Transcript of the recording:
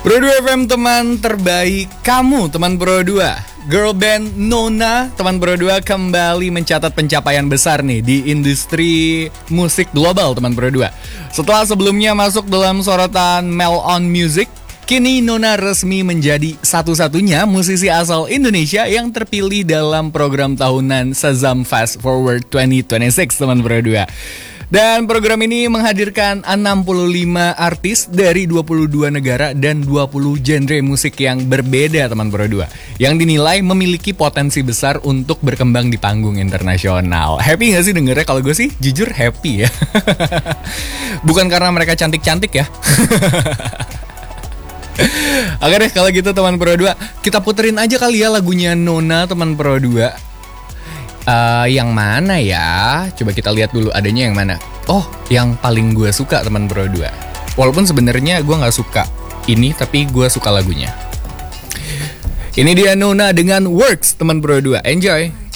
Pro 2 FM teman terbaik kamu, teman Pro 2. Girl band Nona, teman Pro 2 kembali mencatat pencapaian besar nih di industri musik global, teman Pro 2. Setelah sebelumnya masuk dalam sorotan Mel on Music, kini Nona resmi menjadi satu-satunya musisi asal Indonesia yang terpilih dalam program tahunan Shazam Fast Forward 2026, teman Pro 2. Dan program ini menghadirkan 65 artis dari 22 negara dan 20 genre musik yang berbeda, teman Pro 2, yang dinilai memiliki potensi besar untuk berkembang di panggung internasional. Happy gak sih dengernya? Kalau gue sih jujur happy ya. Bukan karena mereka cantik-cantik ya. Oke deh, kalau gitu teman Pro 2, kita puterin aja kali ya lagunya Nona, teman Pro 2. Yang mana ya? Coba kita lihat dulu adanya yang mana. Oh, yang paling gue suka, teman Pro 2. Walaupun sebenarnya gue gak suka ini, tapi gue suka lagunya. Ini dia Nona dengan Works, teman Pro 2. Enjoy.